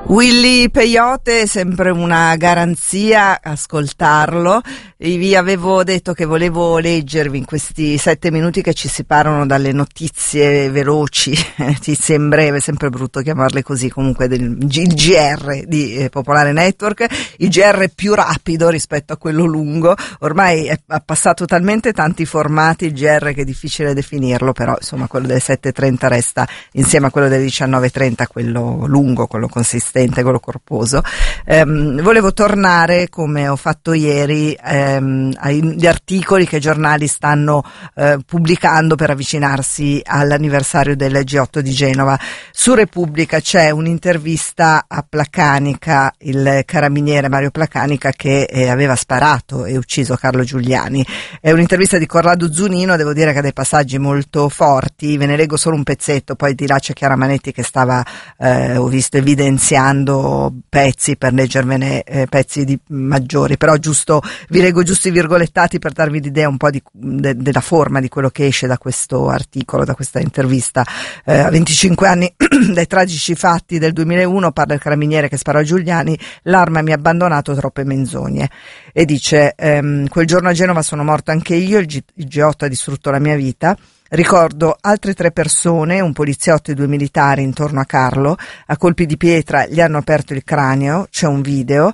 Willy Peyote è sempre una garanzia ascoltarlo. Vi avevo detto che volevo leggervi in questi 7 minuti che ci separano dalle notizie veloci, notizie in breve, sempre brutto chiamarle così, comunque il GR di Popolare Network, il GR più rapido rispetto a quello lungo. Ormai ha passato talmente tanti formati il GR che è difficile definirlo, però insomma quello delle 7:30 resta insieme a quello delle 19:30, quello lungo, quello consistente, quello corposo. Volevo tornare, come ho fatto ieri, agli articoli che i giornali stanno pubblicando per avvicinarsi all'anniversario del G8 di Genova. Su Repubblica c'è un'intervista a Placanica, il carabiniere Mario Placanica, che aveva sparato e ucciso Carlo Giuliani. È un'intervista di Corrado Zunino, devo dire che ha dei passaggi molto forti, ve ne leggo solo un pezzetto, poi di là c'è Chiara Manetti che stava, ho visto, evidenziando pezzi per leggervene pezzi maggiori, però vi leggo giusto i virgolettati per darvi l'idea un po' della forma di quello che esce da questo articolo, da questa intervista. A 25 anni dai tragici fatti del 2001 parla il carabiniere che sparò a Giuliani: l'arma mi ha abbandonato, troppe menzogne. E dice: quel giorno a Genova sono morto anche io, il G8 ha distrutto la mia vita. Ricordo altre 3 persone, un poliziotto e 2 militari intorno a Carlo, a colpi di pietra gli hanno aperto il cranio, c'è un video.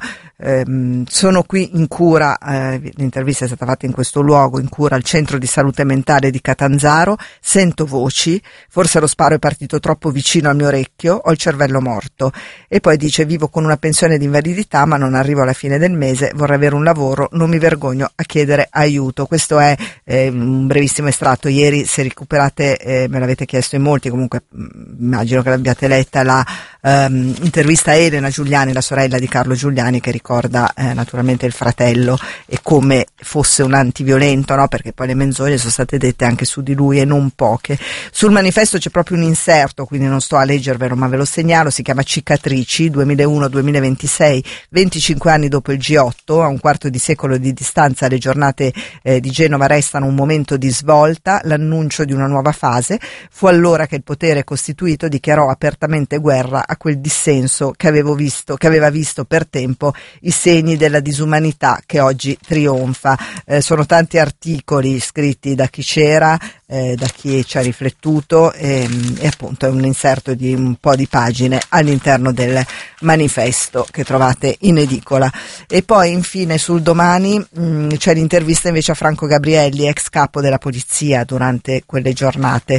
Sono qui in cura, l'intervista è stata fatta in questo luogo, in cura al centro di salute mentale di Catanzaro, sento voci, forse lo sparo è partito troppo vicino al mio orecchio, ho il cervello morto. E poi dice: vivo con una pensione di invalidità ma non arrivo alla fine del mese, vorrei avere un lavoro, non mi vergogno a chiedere aiuto. Questo è un brevissimo estratto. Ieri, se recuperate, me l'avete chiesto in molti, comunque immagino che l'abbiate letta, la intervista a Elena Giuliani, la sorella di Carlo Giuliani, che ricorda naturalmente il fratello e come fosse un antiviolento, no? Perché poi le menzogne sono state dette anche su di lui e non poche. Sul manifesto c'è proprio un inserto, quindi non sto a leggervelo ma ve lo segnalo, si chiama Cicatrici 2001-2026, 25 anni dopo il G8, a un quarto di secolo di distanza le giornate di Genova restano un momento di svolta, l'annuncio di una nuova fase. Fu allora che il potere costituito dichiarò apertamente guerra a quel dissenso che aveva visto per tempo i segni della disumanità che oggi trionfa. Sono tanti articoli scritti da chi c'era, da chi ci ha riflettuto, e appunto è un inserto di un po' di pagine all'interno del manifesto che trovate in edicola. E poi infine sul Domani c'è l'intervista invece a Franco Gabrielli, ex capo della polizia durante quelle giornate.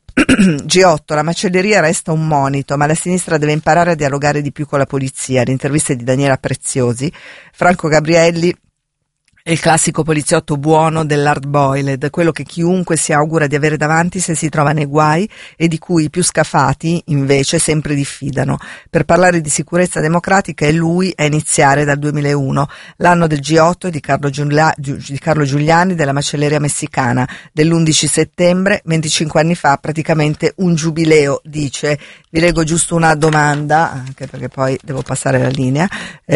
G8, la macelleria resta un monito, ma la sinistra deve imparare a dialogare di più con la polizia. L'intervista è di Daniela Preziosi. Franco Gabrielli è il classico poliziotto buono dell'hard boiled, quello che chiunque si augura di avere davanti se si trova nei guai e di cui i più scafati invece sempre diffidano. Per parlare di sicurezza democratica è lui a iniziare dal 2001, l'anno del G8 di Carlo Giuliani, della macelleria messicana, dell'11 settembre, 25 anni fa, praticamente un giubileo, dice. Vi leggo giusto una domanda, anche perché poi devo passare la linea,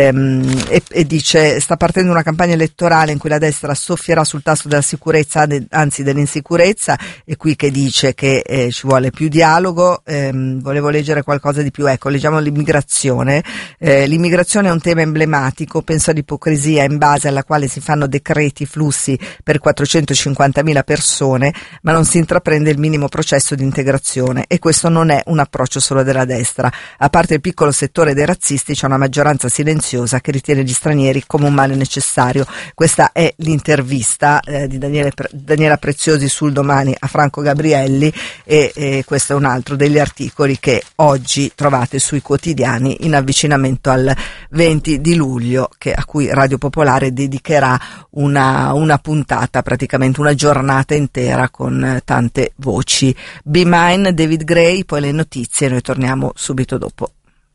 e dice: sta partendo una campagna elettorale in cui la destra soffierà sul tasto della sicurezza, anzi dell'insicurezza, e qui che dice che ci vuole più dialogo. Volevo leggere qualcosa di più, ecco, leggiamo l'immigrazione. L'immigrazione è un tema emblematico, penso all'ipocrisia in base alla quale si fanno decreti flussi per 450.000 persone ma non si intraprende il minimo processo di integrazione, e questo non è un approccio solo della destra. A parte il piccolo settore dei razzisti, c'è una maggioranza silenziosa che ritiene gli stranieri come un male necessario. Questa è l'intervista di Daniela Preziosi sul Domani a Franco Gabrielli, e questo è un altro degli articoli che oggi trovate sui quotidiani in avvicinamento al 20 di luglio, a cui Radio Popolare dedicherà una puntata, praticamente una giornata intera con tante voci. Be Mine, David Gray, poi le notizie, noi torniamo subito dopo.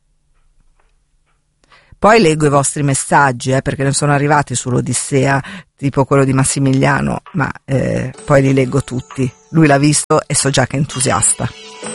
Poi leggo i vostri messaggi, perché ne sono arrivati sull'Odissea, tipo quello di Massimiliano, ma poi li leggo tutti. Lui l'ha visto e so già che è entusiasta.